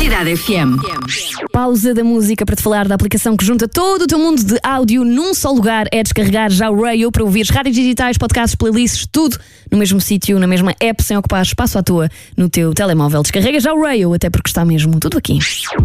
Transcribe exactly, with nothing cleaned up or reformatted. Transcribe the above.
Cidade F M. Pausa da música para te falar da aplicação que junta todo o teu mundo de áudio num só lugar. É descarregar já o Rayo para ouvires rádios digitais, podcasts, playlists, tudo no mesmo sítio, na mesma app, sem ocupar espaço à toa no teu telemóvel. Descarrega já o Rayo, até porque está mesmo tudo aqui.